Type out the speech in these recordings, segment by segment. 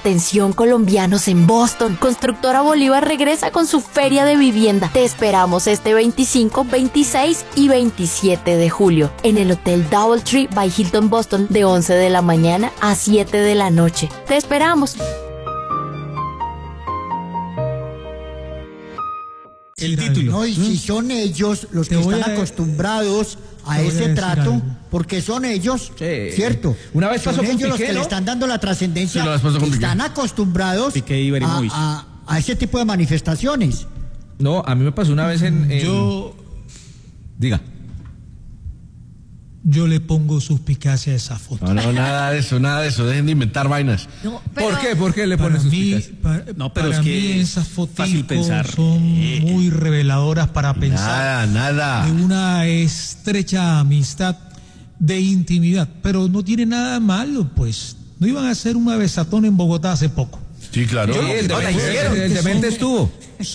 Atención colombianos en Boston, Constructora Bolívar regresa con su feria de vivienda. Te esperamos este 25, 26 y 27 de julio en el Hotel Doubletree by Hilton Boston de 11 de la mañana a 7 de la noche. Te esperamos. El título. No, y si son ellos los que están acostumbrados a ese trato, porque son ellos, ¿cierto? Una vez pasó son con ellos los Piqué, que ¿no? le están dando la trascendencia, están acostumbrados a ese tipo de manifestaciones. No, a mí me pasó una vez en... Diga. Yo le pongo suspicacia a esa foto. No, nada de eso, dejen de inventar vainas. No, pero... ¿Por qué le pones suspicacia? Para mí esas fotos son muy reveladoras para pensar Nada. de una estrecha amistad de intimidad, pero no tiene nada malo, pues. No iban a hacer una besatón en Bogotá hace poco. Sí, claro. El demente estuvo.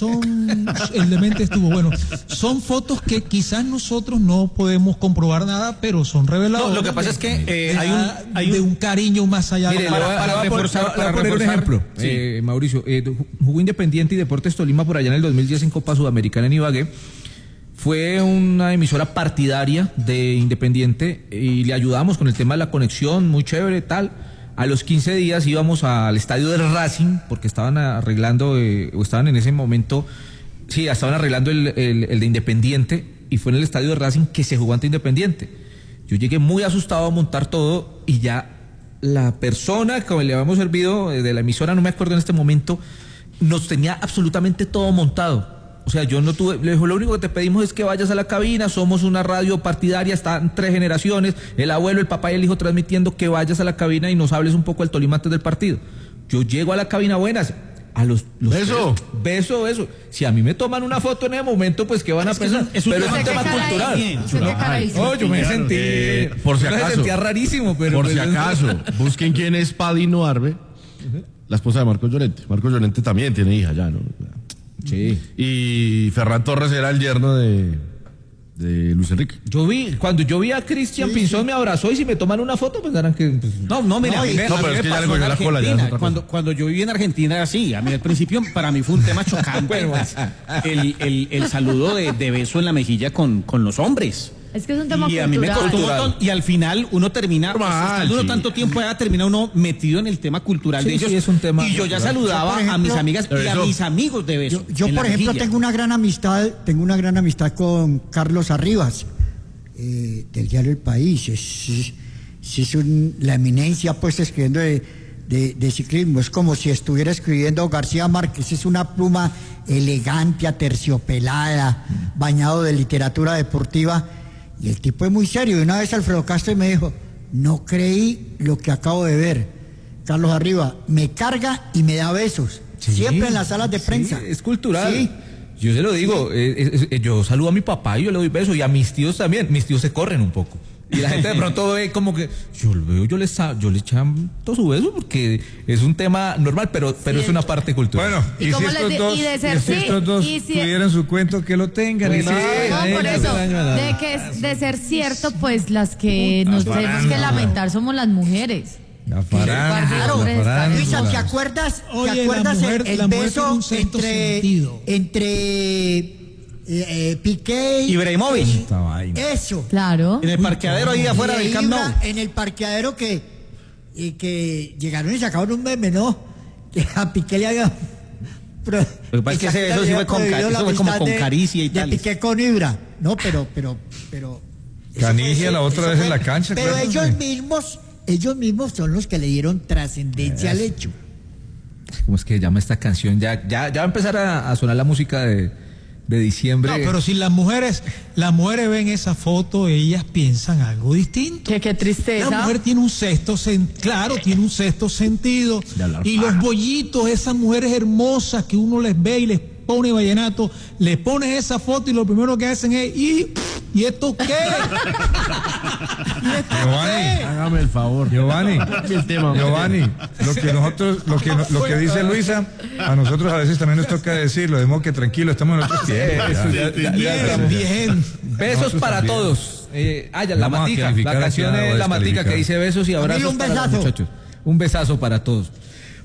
El demente estuvo. Bueno, son fotos que quizás nosotros no podemos comprobar nada, pero son reveladoras. No, lo que pasa es que hay un cariño más allá de para poner un ejemplo. Mauricio, jugó Independiente y Deportes Tolima por allá en el 2010 en Copa Sudamericana en Ibagué. Fue una emisora partidaria de Independiente y le ayudamos con el tema de la conexión, muy chévere, tal. A los 15 días íbamos al estadio del Racing, porque estaban arreglando, o estaban en ese momento, estaban arreglando el de Independiente, y fue en el estadio del Racing que se jugó ante Independiente. Yo llegué muy asustado a montar todo, y ya la persona que le habíamos servido de la emisora, no me acuerdo en este momento, nos tenía absolutamente todo montado. O sea, yo no tuve, le dijo, lo único que te pedimos es que vayas a la cabina, somos una radio partidaria, están 3 generaciones, el abuelo, el papá y el hijo transmitiendo, que vayas a la cabina y nos hables un poco del Tolima antes del partido. Yo llego a la cabina, buenas, a los beso. Si a mí me toman una foto en ese momento, pues ¿qué van a pensar? Pero es un tema cultural. No, yo me sentí, por si acaso, me sentía rarísimo, pero por si acaso, busquen quién es Padino Arbe, la esposa de Marcos Llorente. Marcos Llorente también tiene hija ya, ¿no? Sí. Y Ferran Torres era el yerno de Luis Enrique. Cuando yo vi a Cristian Pinzón, me abrazó, y si me toman una foto pensarán que... Mira, pero es que ya le cogió la cola, ya es otra cosa. Cuando yo viví en Argentina era así. A mí al principio para mí fue un tema chocante el saludo de beso en la mejilla con los hombres. Es que es un tema y a mí me costó un montón, y al final uno termina, estando tanto tiempo allá, termina uno metido en el tema cultural de ellos. Sí, es un tema y yo ya saludaba por ejemplo, a mis amigas y a mis amigos de beso. Yo por ejemplo, tengo una gran amistad con Carlos Arribas, del diario El País. Es la eminencia, pues, escribiendo de ciclismo. Es como si estuviera escribiendo García Márquez. Es una pluma elegante, aterciopelada, bañado de literatura deportiva. Y el tipo es muy serio. Y una vez Alfredo Castro me dijo, no creí lo que acabo de ver. Carlos Arriba me carga y me da besos. Siempre en las salas de prensa. Es cultural. Sí. Yo se lo digo, yo saludo a mi papá y yo le doy besos, y a mis tíos también. Mis tíos se corren un poco. Y la gente de pronto ve como que yo les chanto su beso, porque es un tema normal, pero es una parte cultural. Bueno, y si estos dos tuvieran su cuento, que lo tengan. Por eso, de ser cierto, pues las que nos tenemos que lamentar somos las mujeres. La farándula. Luisa, ¿te acuerdas el beso entre Piqué y Ibrahimovic? Eso. Claro. En el parqueadero ahí afuera del Camp Nou. En el parqueadero que llegaron y sacaron un meme, ¿no? Que a Piqué le había... Lo que pasa es que ese beso sí fue como con caricia y tal. De Piqué con Ibra. No, pero Canigia la otra vez en la cancha. Pero ellos mismos son los que le dieron trascendencia al hecho. ¿Cómo es que llama esta canción? Ya va a empezar a sonar la música de diciembre. No, pero si las mujeres ven esa foto, ellas piensan algo distinto. Qué tristeza. La mujer tiene un sexto sentido. Y los bollitos, esas mujeres hermosas que uno les ve y les pone vallenato, le pones esa foto y lo primero que hacen es ¿y esto qué? Giovanni, hágame el favor. Giovanni, lo que dice Luisa, a nosotros a veces también nos toca decirlo, de modo que tranquilo, estamos en otros tiempos. Bien. Besos para todos. La matica, la canción es La Matica, que dice besos, y abrazos para los muchachos. Un besazo para todos.